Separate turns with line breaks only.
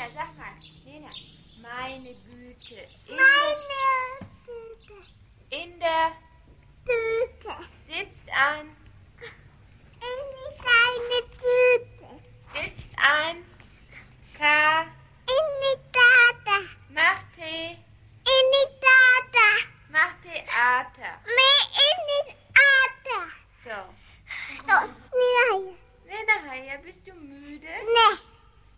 Lena, sag mal. Lena, meine Güte.
Meine Tüte.
In der
Tüte.
sitzt ein.
In deine Tüte.
Sitzt ein. K.
In die Tata.
Macht Tee.
In die Tata.
Macht Theater.